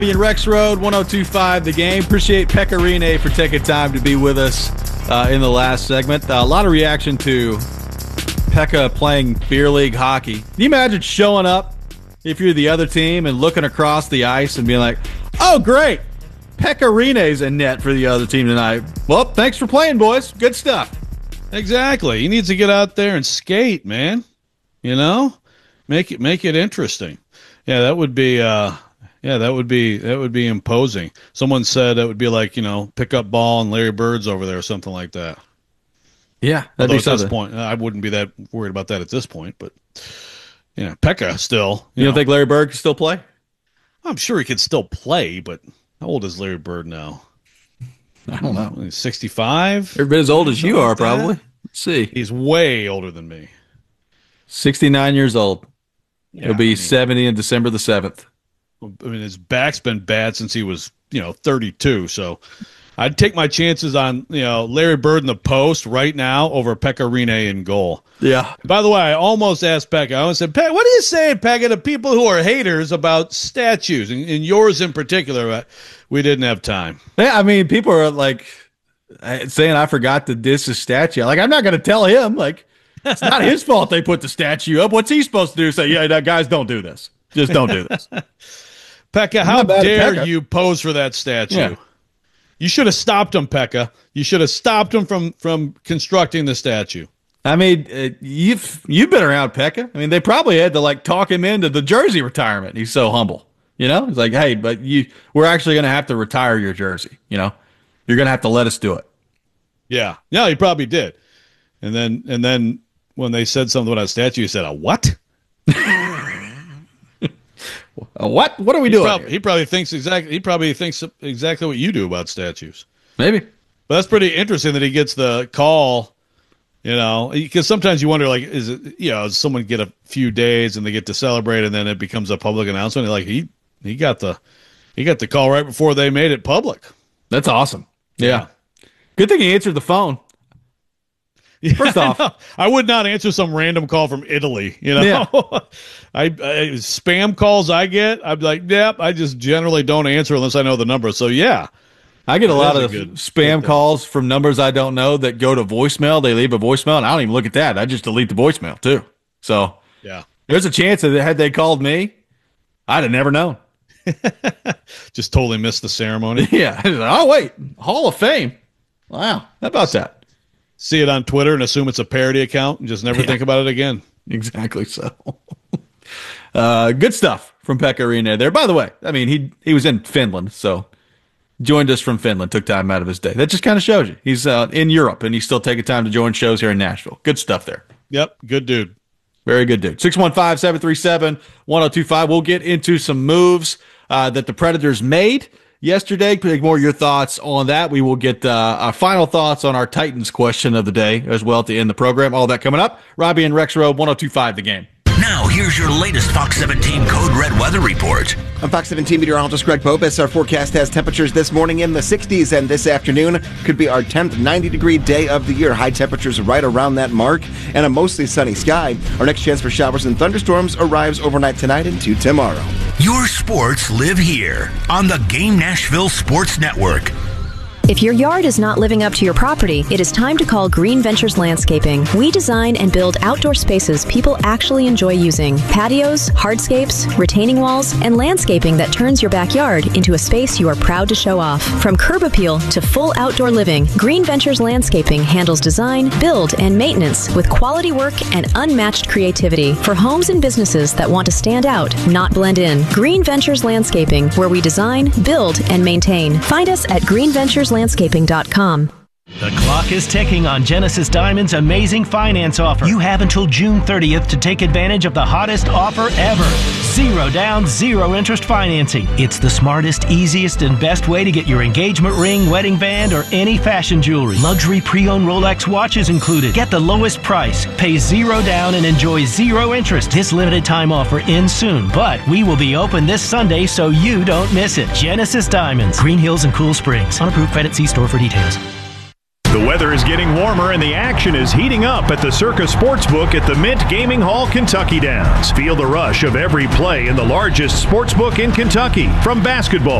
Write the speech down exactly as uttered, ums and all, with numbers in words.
In Rex Road, one oh two point five The Game. Appreciate Pekka Rinne for taking time to be with us uh, in the last segment. Uh, a lot of reaction to Pekka playing beer league hockey. Can you imagine showing up if you're the other team and looking across the ice and being like, oh, great, Pekka Rinne's in net for the other team tonight. Well, thanks for playing, boys. Good stuff. Exactly. He needs to get out there and skate, man. You know? Make it make it interesting. Yeah, that would be uh Yeah, that would be that would be imposing. Someone said it would be like, you know, pick up ball and Larry Bird's over there or something like that. Yeah, that'd Although be at something. this point, I wouldn't be that worried about that at this point. But, yeah, Pekka still. You, You know, don't think Larry Bird can still play? I'm sure he could still play, but how old is Larry Bird now? I don't know. He's sixty-five? Every bit as old as you Something are, like that. probably. Let's see. He's way older than me. sixty-nine years old. Yeah, He'll be I mean, seventy on December the seventh. I mean, his back's been bad since he was, you know, thirty-two. So I'd take my chances on, you know, Larry Bird in the post right now over Pekka Rinne in goal. Yeah. By the way, I almost asked Pekka. I almost said, Pekka, what are you saying, Pekka, to people who are haters about statues, and, and yours in particular? But we didn't have time. Yeah, I mean, people are like uh, saying I forgot to diss his statue. Like, I'm not going to tell him. Like, it's not his fault they put the statue up. What's he supposed to do? Say, yeah, that guys, don't do this. Just don't do this. Pekka, how not bad at dare Pekka. you pose for that statue? Yeah. You should have stopped him, Pekka. You should have stopped him from, from constructing the statue. I mean, uh, you've you've been around Pekka. I mean, they probably had to like talk him into the jersey retirement. He's so humble, you know. He's like, hey, but you, we're actually going to have to retire your jersey. You know, you're going to have to let us do it. Yeah, yeah, he probably did. And then, and then when they said something about a statue, he said, "A what?" Uh, what? What are we He doing? probably, here? he probably thinks exactly. He probably thinks exactly what you do about statues. Maybe. But that's pretty interesting that he gets the call. You know, because sometimes you wonder, like, is it, you know, does someone get a few days and they get to celebrate, and then it becomes a public announcement? Like he, he got the, he got the call right before they made it public. That's awesome. Yeah. Good thing he answered the phone. Yeah, First off, I, know. I would not answer some random call from Italy. You know, Yeah. I, I spam calls I get. I'm like, yep. I just generally don't answer unless I know the number. So yeah, I get a lot is a of good- spam good calls from numbers I don't know that go to voicemail. They leave a voicemail, and I don't even look at that. I just delete the voicemail too. So yeah. there's a chance that had they called me, I'd have never known. Just totally missed the ceremony. Yeah. Oh wait, Hall of Fame. Wow. How about that? See it on Twitter and assume it's a parody account and just never Yeah. think about it again. Exactly so. uh, good stuff from Pekka Rinne there. By the way, I mean, he he was in Finland, so joined us from Finland, took time out of his day. That just kind of shows you. He's uh, in Europe, and he's still taking time to join shows here in Nashville. Good stuff there. Yep, good dude. Very good dude. six one five, seven three seven, one oh two five. We'll get into some moves uh, that the Predators made yesterday. Take more of your thoughts on that. We will get uh, our final thoughts on our Titans question of the day as well to end the program. All that coming up. Robbie and Rex Road, one oh two point five The Game. Now, here's your latest Fox seventeen Code Red weather report. I'm Fox seventeen meteorologist Greg Bobus. Our forecast has temperatures this morning in the sixties, and this afternoon could be our tenth ninety-degree day of the year. High temperatures right around that mark, and a mostly sunny sky. Our next chance for showers and thunderstorms arrives overnight tonight into tomorrow. Your sports live here on the Game Nashville Sports Network. If your yard is not living up to your property, it is time to call Green Ventures Landscaping. We design and build outdoor spaces people actually enjoy using. Patios, hardscapes, retaining walls, and landscaping that turns your backyard into a space you are proud to show off. From curb appeal to full outdoor living, Green Ventures Landscaping handles design, build, and maintenance with quality work and unmatched creativity for homes and businesses that want to stand out, not blend in. Green Ventures Landscaping, where we design, build, and maintain. Find us at green ventures landscaping dot com. The clock is ticking on Genesis Diamond's amazing finance offer. You have until June thirtieth to take advantage of the hottest offer ever. Zero down, zero interest financing. It's the smartest, easiest, and best way to get your engagement ring, wedding band, or any fashion jewelry. Luxury pre-owned Rolex watches included. Get the lowest price, pay zero down, and enjoy zero interest. This limited time offer ends soon, but we will be open this Sunday so you don't miss it. Genesis Diamonds, Green Hills and Cool Springs. Unapproved credit, see store for details. The weather is getting warmer and the action is heating up at the Circa Sportsbook at the Mint Gaming Hall, Kentucky Downs. Feel the rush of every play in the largest sportsbook in Kentucky. From basketball